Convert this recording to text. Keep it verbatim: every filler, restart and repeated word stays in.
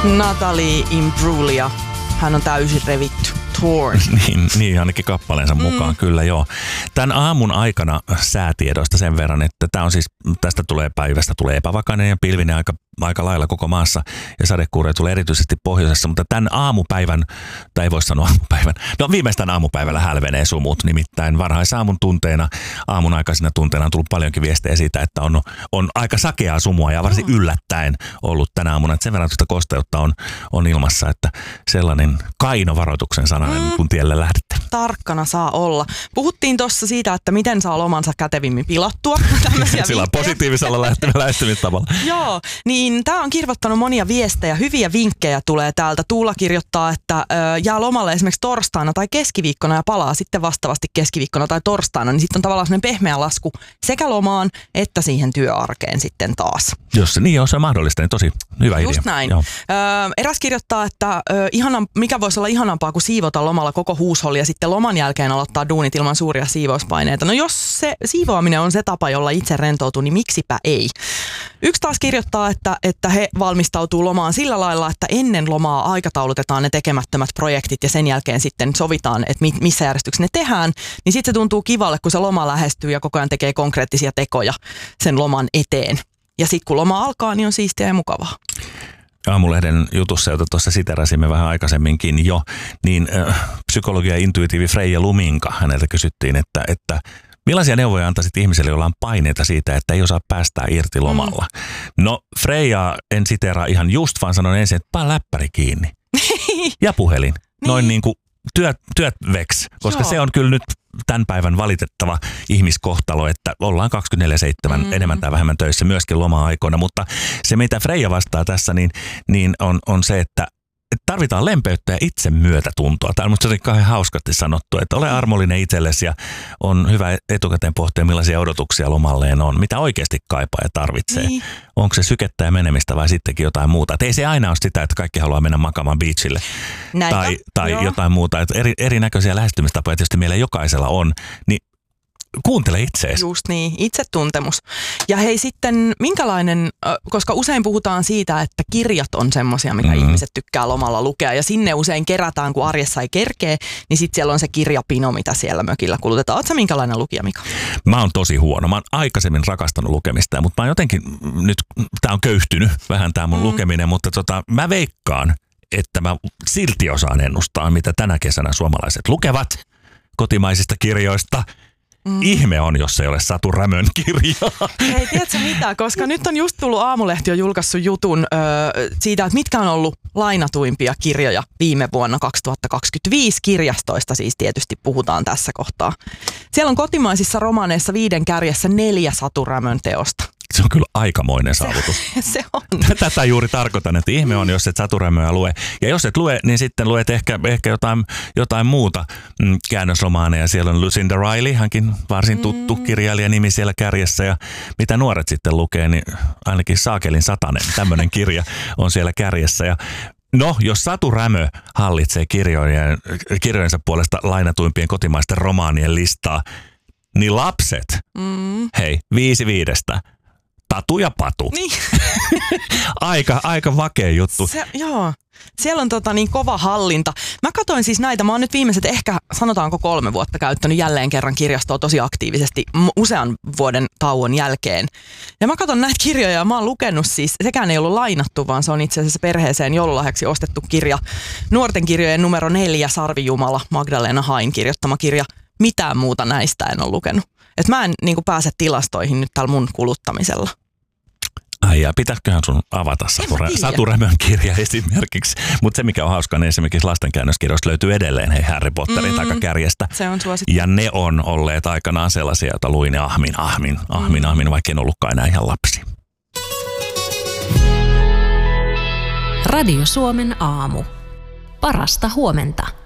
Natalie Imbruglia. Hän on täysin revitty. Torn. niin, niin, ainakin kappaleensa mukaan, mm. kyllä joo. Tämän aamun aikana säätiedoista sen verran, että tämä on siis, tästä tulee päivästä, tulee epävakainen ja pilvinen aika, aika lailla koko maassa ja sadekuuroja tulee erityisesti pohjoisessa, mutta tämän aamupäivän, tai ei voi sanoa aamupäivän, no viimeistään aamupäivällä hälvenee sumut, nimittäin varhaisaamun tunteina, aamun aikaisina tunteina on tullut paljonkin viestejä siitä, että on, on aika sakeaa sumua ja varsin yllättäen ollut tänä aamuna, että sen verran tuota kosteutta on, on ilmassa, että sellainen kaino varoituksen sana, mm. kun tielle lähdette. Tarkkana saa olla. Puhuttiin tuossa siitä, että miten saa lomansa kätevimmin pilattua. Sillä on positiivisella lähestymistavalla. Joo, niin tämä on kirvoittanut monia viestejä. Hyviä vinkkejä tulee täältä. Tuula kirjoittaa, että ö, jää lomalle esimerkiksi torstaina tai keskiviikkona ja palaa sitten vastaavasti keskiviikkona tai torstaina. Niin sitten on tavallaan sellainen pehmeä lasku sekä lomaan että siihen työarkeen sitten taas. Jos se niin on, se on mahdollista, niin tosi hyvä idea. Just näin. Ö, eräs kirjoittaa, että ö, ihana, mikä voisi olla ihanampaa kuin siivota lomalla koko huusholli ja sitten loman jälkeen aloittaa duunit ilman suuria siivouspaineita. No jos se siivoaminen on se tapa, jolla itse rentoutuu, niin miksipä ei. Yksi taas kirjoittaa, että, että he valmistautuu lomaan sillä lailla, että ennen lomaa aikataulutetaan ne tekemättömät projektit ja sen jälkeen sitten sovitaan, että missä järjestyksessä ne tehdään. Niin sitten se tuntuu kivalle, kun se loma lähestyy ja koko ajan tekee konkreettisia tekoja sen loman eteen. Ja sitten kun loma alkaa, niin on siistiä ja mukavaa. Aamulehden jutussa, jota tuossa siterasimme vähän aikaisemminkin jo, niin äh, psykologia ja intuitiivi Freija Luminka, häneltä kysyttiin, että, että millaisia neuvoja antaisit ihmiselle, jolla on paineita siitä, että ei osaa päästää irti lomalla? Mm. No Freija en siteraa ihan just, vaan sanon ensin, että paa läppäri kiinni ja puhelin. Niin. Noin niin kuin työt, työt veks, koska Joo. se on kyllä nyt tämän päivän valitettava ihmiskohtalo, että ollaan kaksikymmentäneljä seitsemän mm. enemmän tai vähemmän töissä myöskin loma-aikoina, mutta se mitä Freija vastaa tässä, niin, niin on, on se, että tarvitaan lempeyttä ja itse myötätuntoa. Tämä on musta jotenkin kauhean hauskasti sanottu, että ole armollinen itsellesi ja on hyvä etukäteen pohtia, millaisia odotuksia lomalleen on, mitä oikeasti kaipaa ja tarvitsee. Niin. Onko se sykettä ja menemistä vai sittenkin jotain muuta. Et ei se aina ole sitä, että kaikki haluaa mennä makaamaan beachille Näitä. tai, tai jotain muuta. Et eri, erinäköisiä lähestymistapoja tietysti meillä jokaisella on, niin kuuntele itseesi. Just niin, itsetuntemus. Ja hei sitten, minkälainen, koska usein puhutaan siitä, että kirjat on semmoisia, mitä mm-hmm. ihmiset tykkää lomalla lukea. Ja sinne usein kerätään, kun arjessa ei kerkee, niin sitten siellä on se kirjapino, mitä siellä mökillä kulutetaan. Ootko sä minkälainen lukija, Mika? Mä oon tosi huono. Mä oon aikaisemmin rakastanut lukemista, mutta mä oon jotenkin, nyt tää on köyhtynyt vähän tää mun mm-hmm. lukeminen, mutta tota, mä veikkaan, että mä silti osaan ennustaa, mitä tänä kesänä suomalaiset lukevat kotimaisista kirjoista. Mm. Ihme on, jos ei ole Satu Rämön kirjaa. Hei, tiedätkö mitä? Koska nyt on just tullut Aamulehti on julkaissut jutun ö, siitä, että mitkä on ollut lainatuimpia kirjoja viime vuonna kaksituhattakaksikymmentäviisi. Kirjastoista siis tietysti puhutaan tässä kohtaa. Siellä on kotimaisissa romaaneissa viiden kärjessä neljä Satu Rämön teosta. Se on kyllä aikamoinen saavutus. Se, se on. Tätä juuri tarkoitan, että ihme on, jos et Satu Rämöä lue. Ja jos et lue, niin sitten luet ehkä, ehkä jotain, jotain muuta mm, käännösromaaneja. Siellä on Lucinda Riley, hänkin varsin tuttu mm. kirjailijanimi siellä kärjessä. Ja mitä nuoret sitten lukee, niin ainakin Saakelin satanen, tämmöinen kirja on siellä kärjessä. Ja no, jos Satu Rämö hallitsee kirjojen, kirjojensa puolesta lainatuimpien kotimaisten romaanien listaa, niin lapset, mm. hei, viisi viidestä. Tatu ja Patu. Niin. aika, aika vakea juttu. Se, joo. Siellä on tota niin kova hallinta. Mä katsoin siis näitä, mä oon nyt viimeiset ehkä sanotaanko kolme vuotta käyttänyt jälleen kerran kirjastoa tosi aktiivisesti usean vuoden tauon jälkeen. Ja mä katson näitä kirjoja ja mä oon lukenut siis, sekään ei ollut lainattu, vaan se on itse asiassa perheeseen joululahjaksi ostettu kirja. Nuorten kirjojen numero neljä, Sarvijumala, Magdalena Hain kirjoittama kirja. Mitään muuta näistä en ole lukenut. Et mä en niin kuin pääse tilastoihin nyt tällä mun kuluttamisella. Ai ja pitäisiköhän sun avata Satu Rämön kirja esimerkiksi. Mutta se mikä on hauskaa, niin esimerkiksi lastenkäännöskirjoista löytyy edelleen hei Harry Potterin mm, takakärjestä. Se on suosittu. Ja ne on olleet aikanaan sellaisia, joita luin ja ahmin, ahmin, ahmin, mm. ahmin, vaikka en ollutkaan enää ihan lapsi. Radio Suomen aamu. Parasta huomenta.